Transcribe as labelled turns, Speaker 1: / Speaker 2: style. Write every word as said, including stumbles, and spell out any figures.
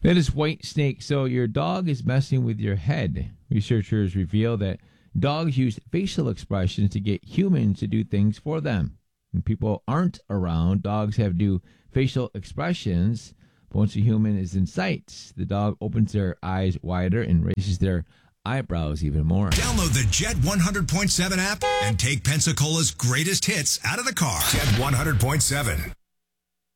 Speaker 1: That is white snake. So your dog is messing with your head. Researchers reveal that dogs use facial expressions to get humans to do things for them. When people aren't around, dogs have to do facial expressions. But once a human is in sight, the dog opens their eyes wider and raises their eyebrows even more.
Speaker 2: Download the Jet one hundred point seven app and take Pensacola's greatest hits out of the car. Jet one hundred point seven.